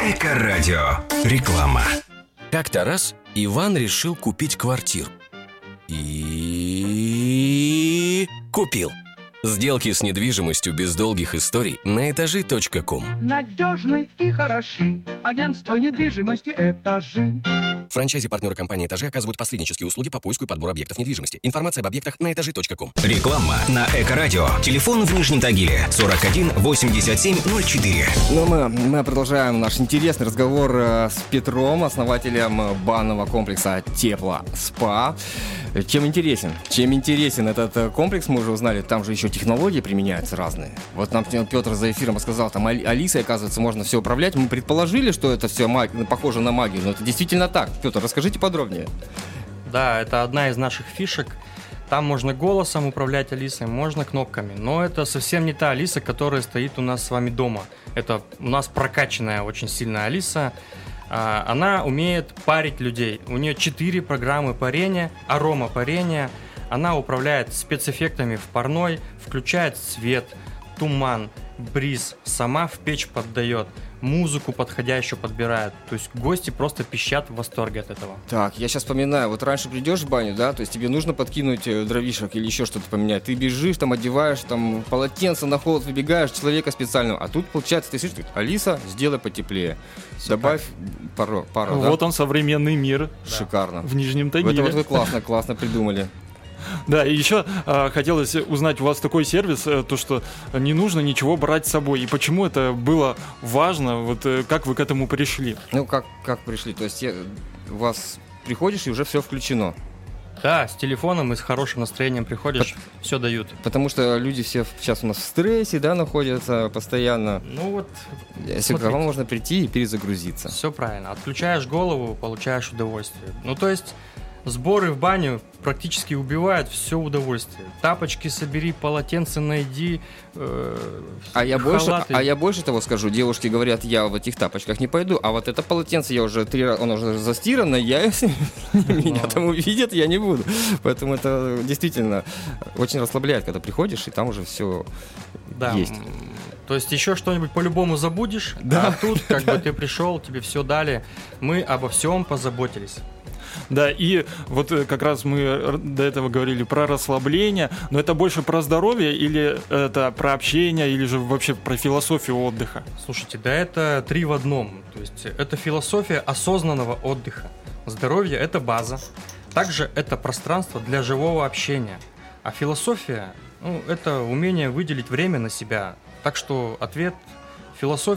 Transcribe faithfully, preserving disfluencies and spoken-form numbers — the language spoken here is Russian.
Эко-радио. Реклама. Как-то раз Иван решил купить квартиру. И... купил. Сделки с недвижимостью без долгих историй на этажи точка ком. Надежный и хороший. Агентство недвижимости «Этажи». Франчайзи-партнеры компании «Этажи» оказывают посреднические услуги по поиску и подбору объектов недвижимости. Информация об объектах на этажи точка ком. Реклама на Эко-радио. Телефон в Нижнем Тагиле сорок один восемьдесят семь ноль четыре. Ну, мы, мы продолжаем наш интересный разговор э, с Петром, основателем банного комплекса Тепло-Спа. Чем интересен? Чем интересен этот э, комплекс, мы уже узнали, там же еще технологии применяются разные. Вот нам Петр за эфиром сказал, там Алисой, оказывается, можно все управлять. Мы предположили, что это все маг... похоже на магию, но это действительно так. Петр, расскажите подробнее. Да, это одна из наших фишек. Там можно голосом управлять Алисой, можно кнопками. Но это совсем не та Алиса, которая стоит у нас с вами дома. Это у нас прокачанная очень сильная Алиса. Она умеет парить людей. У нее четыре программы парения, арома парения. Она управляет спецэффектами в парной, включает свет, туман, бриз, сама в печь поддает, музыку подходящую подбирает. То есть гости просто пищат в восторге от этого. Так, я сейчас вспоминаю, вот раньше придешь в баню, да, то есть тебе нужно подкинуть дровишек или еще что-то поменять. Ты бежишь, там одеваешь, там полотенце на холод выбегаешь, человека специального. А тут, получается, ты слышишь, Алиса, сделай потеплее. Все добавь так. пару, пару Вот да? он, современный мир. Шикарно. В Нижнем Тагиле. Это вот вы классно, классно придумали. Да, и еще э, хотелось узнать у вас такой сервис, э, то что не нужно ничего брать с собой. И почему это было важно, вот э, как вы к этому пришли? Ну, как, как пришли? То есть я, у вас приходишь и уже все включено? Да, с телефоном и с хорошим настроением приходишь, По- все дают. Потому что люди все сейчас у нас в стрессе, да, находятся постоянно. Ну вот, если к вам можно прийти и перезагрузиться. Все правильно. Отключаешь голову, получаешь удовольствие. Ну, то есть... Сборы в баню практически убивают все удовольствие. Тапочки собери, полотенце найди, э, а, я больше, халаты. а я больше того скажу. Девушки говорят, я в этих тапочках не пойду, а вот это полотенце я уже три раза, оно уже застирано, я, если меня там увидят, я не буду. Поэтому это действительно очень расслабляет, когда приходишь, и там уже все есть. То есть еще что-нибудь по-любому забудешь, да. А тут как бы ты пришел, тебе все дали, мы обо всем позаботились. Да, и вот как раз мы до этого говорили про расслабление, но это больше про здоровье или это про общение, или же вообще про философию отдыха? Слушайте, да это три в одном. То есть это философия осознанного отдыха. Здоровье – это база. Также это пространство для живого общения. А философия, ну, это умение выделить время на себя. Так что ответ – философия.